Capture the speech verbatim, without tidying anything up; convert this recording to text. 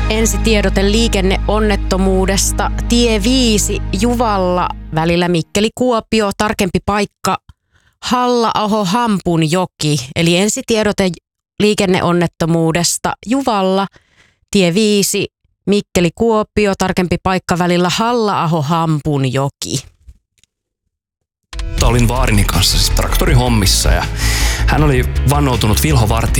Ensitiedote liikenneonnettomuudesta. Tie viisi Juvalla välillä Mikkeli-Kuopio, tarkempi paikka Halla-aho-Hampunjoki. Eli ensitiedote liikenneonnettomuudesta Juvalla, tie viisi Mikkeli-Kuopio, tarkempi paikka välillä Halla-aho-Hampunjoki. Olin vaarini kanssa siis traktorihommissa ja hän oli vannoutunut Vilho Vartija